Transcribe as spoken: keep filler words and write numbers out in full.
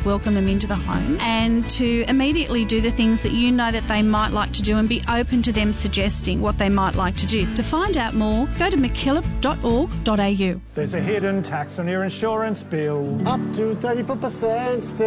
just welcome them into the home and to immediately do the things that you know that they might like to do and be open to them suggesting what they might like to do. To find out more, go to mckillop dot org dot a u. There's a hidden tax on your insurance bill. Up to thirty-four percent still.